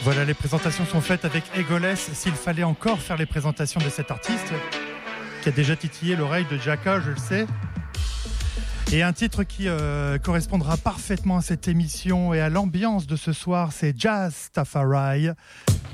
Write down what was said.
Voilà, les présentations sont faites avec Egoless. S'il fallait encore faire les présentations de cet artiste, qui a déjà titillé l'oreille de Jaka, je le sais. Et un titre qui correspondra parfaitement à cette émission et à l'ambiance de ce soir, c'est Jazz Tafari,